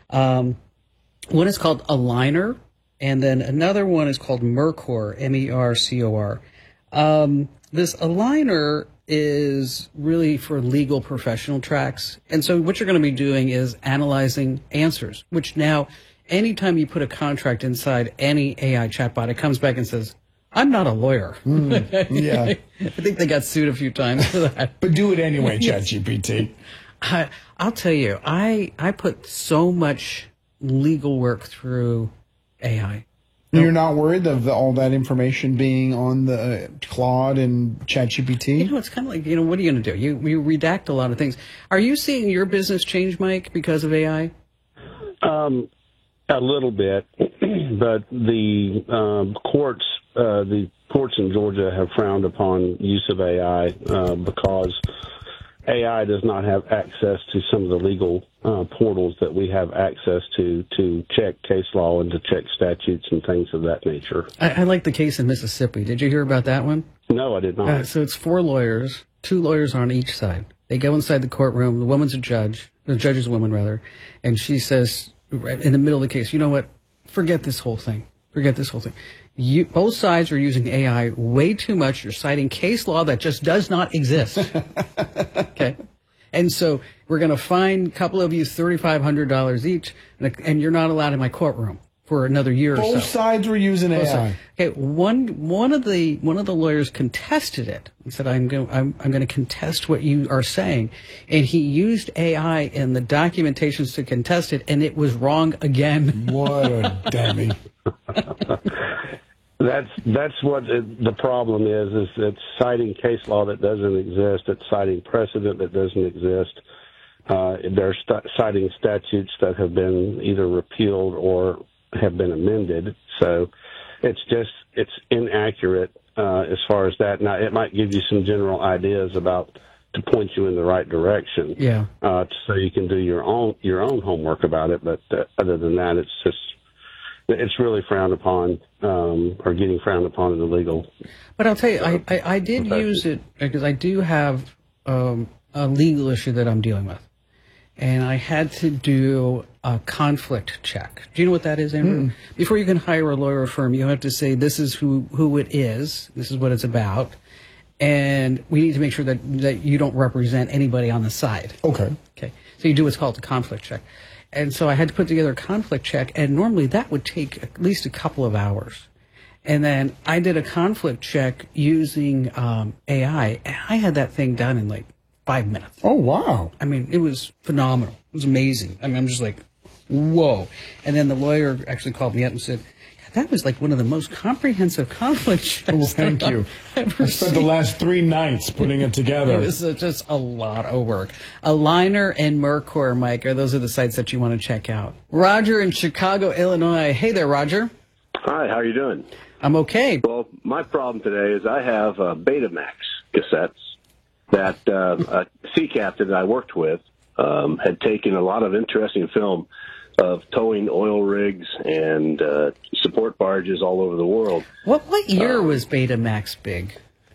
One is called Aligner, and then another one is called Mercor, Mercor. This Aligner is really for legal professional tracks. And so what you're going to be doing is analyzing answers, which now anytime you put a contract inside any AI chatbot, it comes back and says, I'm not a lawyer. Yeah. I think they got sued a few times for that. But do it anyway, ChatGPT. I'll tell you, I put so much legal work through AI. You're not worried of all that information being on the Claude and ChatGPT? It's kind of like, what are you going to do? You redact a lot of things. Are you seeing your business change, Mike, because of AI? A little bit, but the courts in Georgia have frowned upon use of AI because AI does not have access to some of the legal portals that we have access to check case law and to check statutes and things of that nature. I like the case in Mississippi. Did you hear about that one? No, I did not. So it's 4 lawyers, 2 lawyers on each side. They go inside the courtroom. The woman's a judge. The judge is a woman, rather. And she says, right in the middle of the case, you know what? Forget this whole thing. Forget this whole thing. Both sides are using AI way too much. You're citing case law that just does not exist. Okay. And so we're going to fine a couple of you $3,500 each, and you're not allowed in my courtroom for another year or so. Both sides were using AI. Okay. One of the lawyers contested it and said, I'm going to contest what you are saying. And he used AI in the documentations to contest it, and it was wrong again. What a dummy. That's what the problem is it's citing case law that doesn't exist. It's citing precedent that doesn't exist. They're citing statutes that have been either repealed or have been amended. So it's inaccurate as far as that. Now, it might give you some general ideas to point you in the right direction. Yeah. So you can do your own homework about it. But other than that, it's really frowned upon, or getting frowned upon in the legal. But I'll tell you, I did use it because I do have a legal issue that I'm dealing with. And I had to do a conflict check. Do you know what that is, Andrew? Before you can hire a lawyer firm, you have to say, this is who it is, this is what it's about, and we need to make sure that you don't represent anybody on the side. Okay. So you do what's called a conflict check. And so I had to put together a conflict check, and normally that would take at least a couple of hours. And then I did a conflict check using AI, and I had that thing done in like 5 minutes. Oh, wow. I mean, it was phenomenal. It was amazing. I mean, I'm just like, whoa. And then the lawyer actually called me up and said, that was like one of the most comprehensive conflict checks. Well, thank you. I spent the last 3 nights putting it together. It was just a lot of work. Aligner and Mercor, Mike, those are the sites that you want to check out. Roger in Chicago, Illinois. Hey there, Roger. Hi, how are you doing? I'm okay. Well, my problem today is I have Betamax cassettes that a sea captain that I worked with had taken a lot of interesting film of towing oil rigs and support barges all over the world. What year was Betamax big?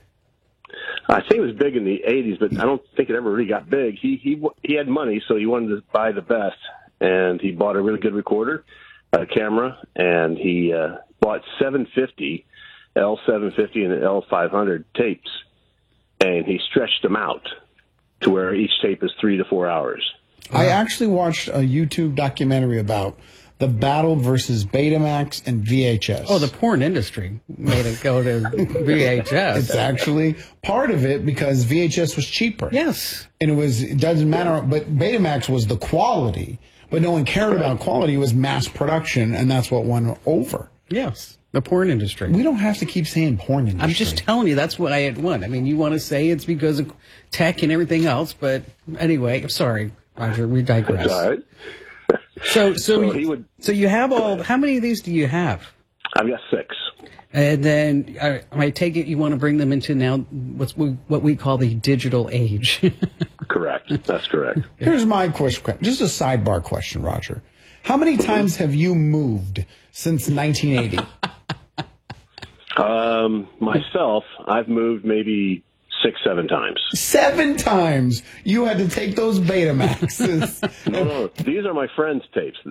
I think it was big in the 80s, but I don't think it ever really got big. He had money, so he wanted to buy the best, and he bought a really good recorder, a camera, and he bought 750, L750 and L500 tapes, and he stretched them out to where each tape is 3 to 4 hours. I actually watched a YouTube documentary about the battle versus Betamax and VHS. Oh, the porn industry made it go to VHS. It's actually part of it because VHS was cheaper. Yes. And it doesn't matter, but Betamax was the quality, but no one cared about quality. It was mass production, and that's what won over. Yes. The porn industry. We don't have to keep saying porn industry. I'm just telling you, that's what I had won. I mean, you want to say it's because of tech and everything else, but anyway, I'm sorry, Roger, we digress. All right. So you have how many of these do you have? I've got 6. And then I take it you want to bring them into now what we call the digital age. Correct. That's correct. Here's my question. Just a sidebar question, Roger. How many times have you moved since 1980? Myself, I've moved maybe 6, 7 times. 7 times you had to take those Betamaxes. No, these are my friends' tapes.